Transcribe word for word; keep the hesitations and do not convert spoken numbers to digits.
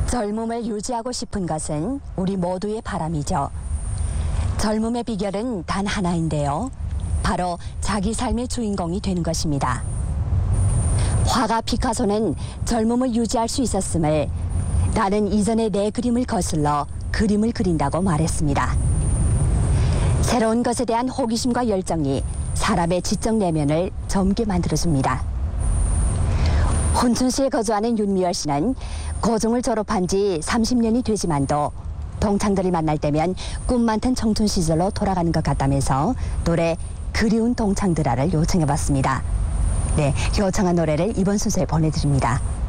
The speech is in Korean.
젊음을 유지하고 싶은 것은 우리 모두의 바람이죠. 젊음의 비결은 단 하나인데요. 바로 자기 삶의 주인공이 되는 것입니다. 화가 피카소는 젊음을 유지할 수 있었음을 나는 이전에 내 그림을 거슬러 그림을 그린다고 말했습니다. 새로운 것에 대한 호기심과 열정이 사람의 지적 내면을 젊게 만들어줍니다. 혼천시에 거주하는 윤미열 씨는 고중을 졸업한 지 삼십 년이 되지만도 동창들을 만날 때면 꿈 많던 청춘 시절로 돌아가는 것 같다면서 노래 그리운 동창들아를 요청해봤습니다. 네, 요청한 노래를 이번 순서에 보내드립니다.